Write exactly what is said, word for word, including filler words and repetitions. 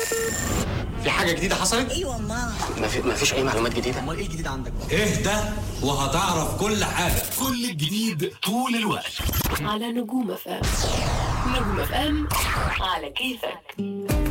في حاجة جديدة حصلت؟ ايوه ما ما في ما فيش أي معلومات جديدة. امال ايه الجديد عندك بقى؟ اهدى وهتعرف كل حاجة. كل الجديد طول الوقت على نجوم اف ام. نجوم اف ام على كيفك.